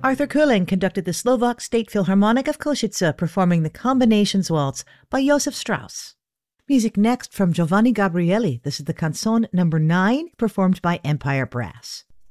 Arthur Kuling conducted the Slovak State Philharmonic of Košice, performing the Combinations Waltz by Josef Strauss. Music next from Giovanni Gabrieli. This is the Canzone number 9, performed by Empire Brass.